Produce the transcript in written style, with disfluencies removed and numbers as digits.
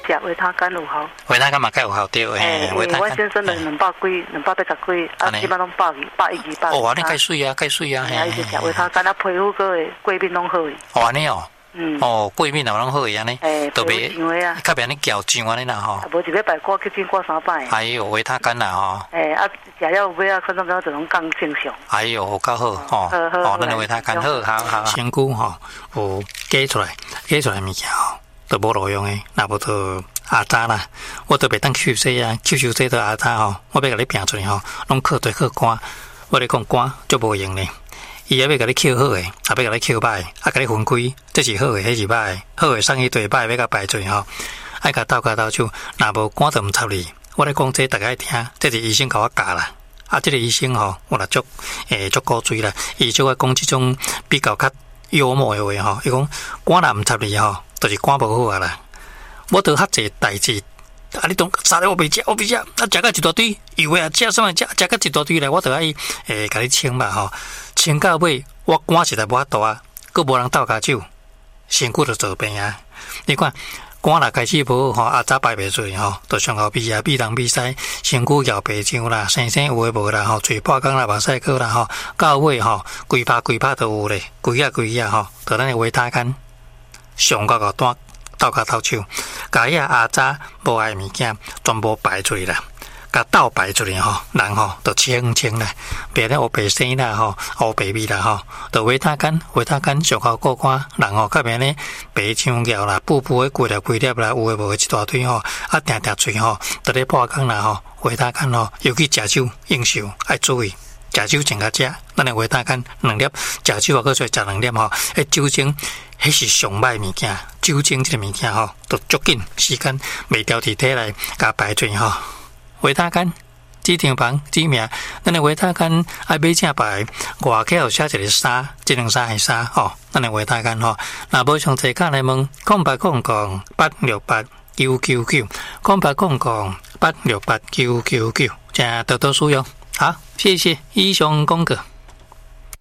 食维他干有效。 维他干嘛该有效对诶？ 我先生的280几，啊，基本拢120、120。 哦，你介水啊，介水啊， 嘿。伊就食维他干，啊，皮肤个过敏拢好诶。 哦，安尼哦。哦，过敏也拢好安尼， 特别较别你搅上安尼啦吼。 无一礼拜挂去诊挂3摆。 哎呦，维他干啦吼。 啊，食了有尾啊，可能就拢降正常。 哎呦，好够好吼。哦，咱维他干好。身躯吼有挤出来物件吼，都无路用诶，若无就阿渣啦。我都袂当吸收啊，吸收这都阿渣吼，我要甲你拼出来吼，拢靠对靠肝。我咧讲肝就无用咧。伊也要甲你扣好诶，也要甲你扣歹，啊，甲你分开，这是好诶，迄是歹诶，好诶送去对，歹要甲排除吼，爱甲斗手，若无肝就毋插你。我咧讲这大家爱听，这是医生甲我教啦。啊，这个医生吼，我若足鼓吹啦，伊就爱讲即种比较较幽默诶话吼，伊讲肝若毋插你吼，就是肝无好啊啦。我都较济代志。啊！你当三日我袂食，啊，食到一大堆，以为啊食什么食到一大堆来，我就爱甲你清嘛吼，清到尾我肝实在无法度啊，佫无人斗骹手，身躯就做病啊！你看肝若开始无好吼，早排袂出吼，就上后鼻啊、鼻东鼻西，身躯摇白上啦，生有诶无啦吼，嘴破肛啦、目屎颗啦吼，到尾吼规拍都有咧，规啊吼，就咱诶维他干上到单。斗骹斗手，甲遐阿渣无爱物件全部排出去啦，甲斗排出去吼，人吼就清啦，别咧黑白生啦吼，黑白味啦吼，就维他干上好顾肝，人吼较免咧白青胶啦，布诶规粒啦，有诶无诶一大堆吼，啊定喙吼，就咧破肛啦吼，维他干吼，尤其食酒应酬爱注意。食酒前甲食，咱诶维他干2粒，食酒啊，搁出来食2粒吼。迄酒精，迄是上歹物件。酒精这个物件吼，都足紧时间袂调伫体内，甲排出吼。维他干指定房指名，咱诶维他干爱买正牌，外口有写一个3，这两3系3吼。咱诶维他干吼，若无详细，甲来问0800868999，0800868999，正多多使用。好，谢谢以上功课。